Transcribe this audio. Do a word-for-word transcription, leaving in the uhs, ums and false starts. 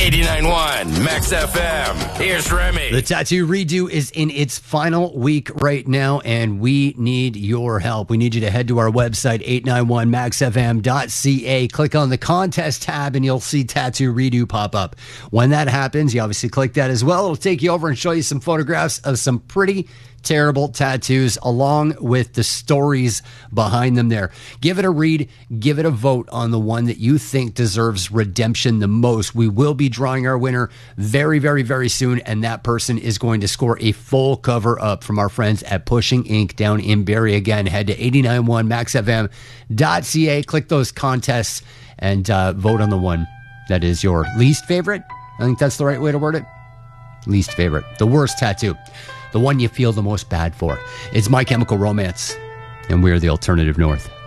eighty-nine point one Max F M. Here's Remy. The Tattoo Redo is in its final week right now, and we need your help. We need you to head to our website, eight nine one max f m dot c a. Click on the contest tab, and you'll see Tattoo Redo pop up. When that happens, you obviously click that as well. It'll take you over and show you some photographs of some pretty terrible tattoos along with the stories behind them there. Give it a read. Give it a vote on the one that you think deserves redemption the most. We will be drawing our winner very, very, very soon, and that person is going to score a full cover up from our friends at Pushing Ink down in Barrie. Again, head to eight nine one max f m dot c a. Click those contests and uh, vote on the one that is your least favorite. I think that's the right way to word it. Least favorite. The worst tattoo. The one you feel the most bad for. It's My Chemical Romance, and we're the Alternative North.